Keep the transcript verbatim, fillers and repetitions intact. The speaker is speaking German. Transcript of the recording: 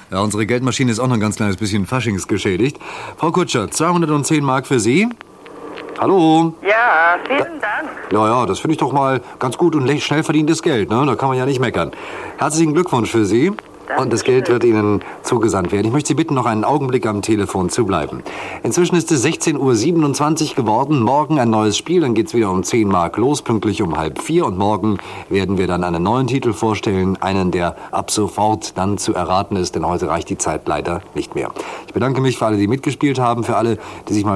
Ja, unsere Geldmaschine ist auch noch ein ganz kleines bisschen faschingsgeschädigt. Frau Kutscher, zweihundertzehn Mark für Sie. Hallo? Ja, vielen Dank. Ja, ja, das finde ich doch mal ganz gut und schnell verdientes Geld, ne? Da kann man ja nicht meckern. Herzlichen Glückwunsch für Sie. Und das Geld wird Ihnen zugesandt werden. Ich möchte Sie bitten, noch einen Augenblick am Telefon zu bleiben. Inzwischen ist es sechzehn Uhr siebenundzwanzig geworden. Morgen ein neues Spiel, dann geht's wieder um zehn Mark los, pünktlich um halb vier. Und morgen werden wir dann einen neuen Titel vorstellen, einen, der ab sofort dann zu erraten ist, denn heute reicht die Zeit leider nicht mehr. Ich bedanke mich für alle, die mitgespielt haben, für alle, die sich mal